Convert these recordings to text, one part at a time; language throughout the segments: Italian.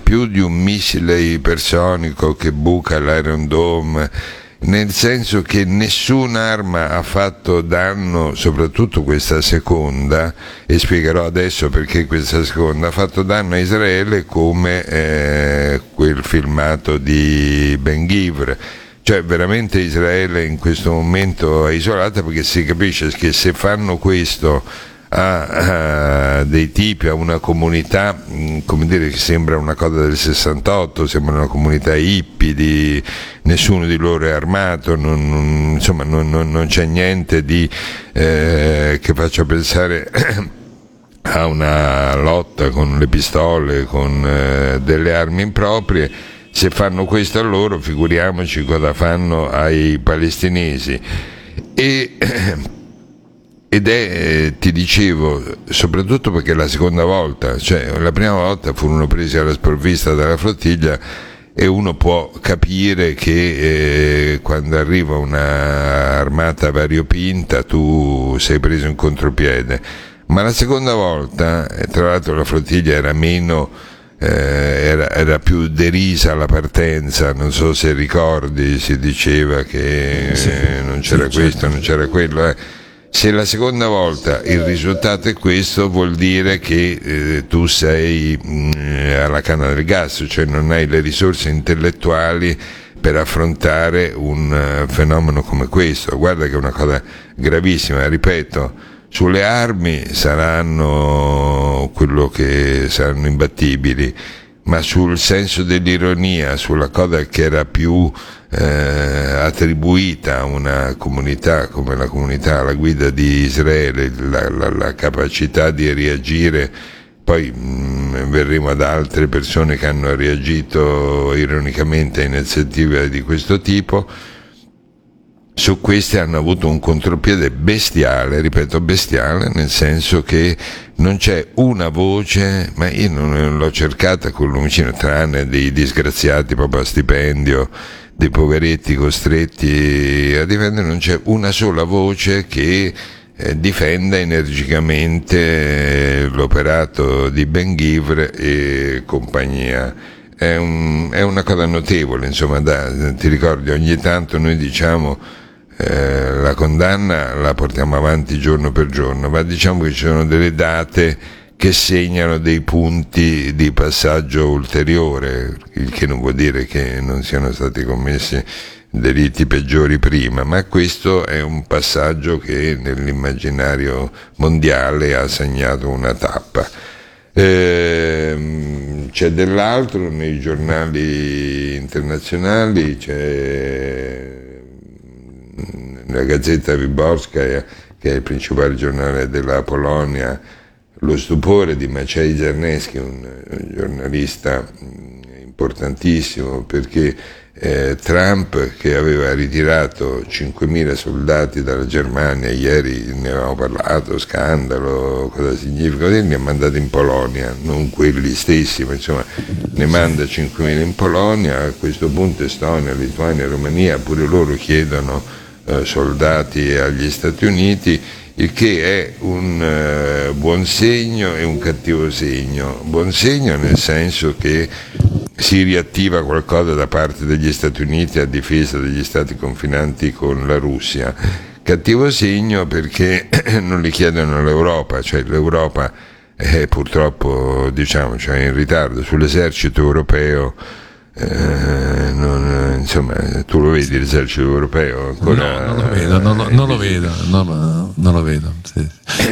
più di un missile ipersonico che buca l'Iron Dome, nel senso che nessun'arma ha fatto danno, soprattutto questa seconda, e spiegherò adesso perché questa seconda ha fatto danno a Israele, come quel filmato di Ben Gvir. Cioè veramente Israele in questo momento è isolata, perché si capisce che se fanno questo a dei tipi, a una comunità, come dire, che sembra una cosa del 68, sembra una comunità hippie, nessuno di loro è armato, insomma non c'è niente di che faccia pensare a una lotta con le pistole, con delle armi improprie. Se fanno questo a loro, figuriamoci cosa fanno ai palestinesi. Ed è, ti dicevo, soprattutto perché la seconda volta, cioè la prima volta furono presi alla sprovvista dalla flottiglia, e uno può capire che quando arriva una armata variopinta tu sei preso in contropiede. Ma la seconda volta, tra l'altro la flottiglia era meno, era più derisa alla partenza, non so se ricordi, si diceva che non c'era questo, non c'era quello. Se la seconda volta il risultato è questo, vuol dire che tu sei alla canna del gas, cioè non hai le risorse intellettuali per affrontare un fenomeno come questo. Guarda che è una cosa gravissima, ripeto, sulle armi saranno quello che saranno imbattibili, ma sul senso dell'ironia, sulla cosa che era più attribuita a una comunità come la comunità alla guida di Israele, la capacità di reagire, poi verremo ad altre persone che hanno reagito ironicamente a iniziative di questo tipo. Su queste hanno avuto un contropiede bestiale, ripeto bestiale, nel senso che non c'è una voce, ma io non l'ho cercata con l'omicino, tranne dei disgraziati proprio a stipendio, dei poveretti costretti a difendere, non c'è una sola voce che difenda energicamente l'operato di Ben Gvir e compagnia. È una cosa notevole, insomma, ti ricordi, ogni tanto noi diciamo la condanna la portiamo avanti giorno per giorno, ma diciamo che ci sono delle date che segnano dei punti di passaggio ulteriore, il che non vuol dire che non siano stati commessi delitti peggiori prima, ma questo è un passaggio che nell'immaginario mondiale ha segnato una tappa. C'è dell'altro nei giornali internazionali, c'è la Gazzetta Wyborcza, che è il principale giornale della Polonia, lo stupore di Maciej Czarnecki, un giornalista importantissimo, perché Trump, che aveva ritirato 5.000 soldati dalla Germania, ieri ne avevamo parlato, scandalo, cosa significa, li ha mandati in Polonia, non quelli stessi, ma insomma ne manda 5.000 in Polonia. A questo punto Estonia, Lituania, Romania pure loro chiedono soldati agli Stati Uniti, il che è un buon segno e un cattivo segno. Buon segno nel senso che si riattiva qualcosa da parte degli Stati Uniti a difesa degli stati confinanti con la Russia. Cattivo segno perché non li chiedono all'Europa, cioè l'Europa purtroppo, diciamo, cioè in ritardo sull'esercito europeo. Insomma, tu lo vedi l'esercito europeo ancora? No, non lo vedo. Sì.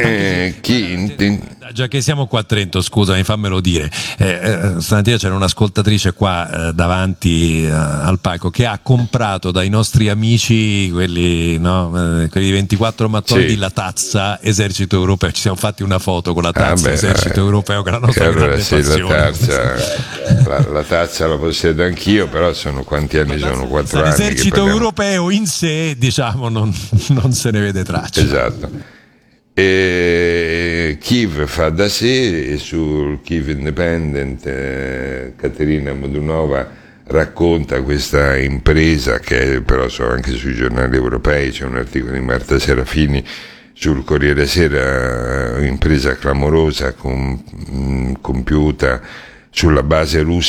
Già che siamo qua a Trento, scusami, fammelo dire. Stamattina c'era un'ascoltatrice qua davanti al palco che ha comprato dai nostri amici, quelli di 24 mattoni, la tazza Esercito Europeo. Ci siamo fatti una foto con la tazza Esercito Europeo, che è la nostra grande passione. La tazza la possiedo anch'io, però sono quanti anni sono? 4 anni. L'esercito europeo in sé, diciamo, non se ne vede traccia. Esatto. E Kiev fa da sé, e sul Kiev Independent Caterina Modunova racconta questa impresa, che però sono anche sui giornali europei. C'è un articolo di Marta Serafini sul Corriere Sera, impresa clamorosa compiuta sulla base russa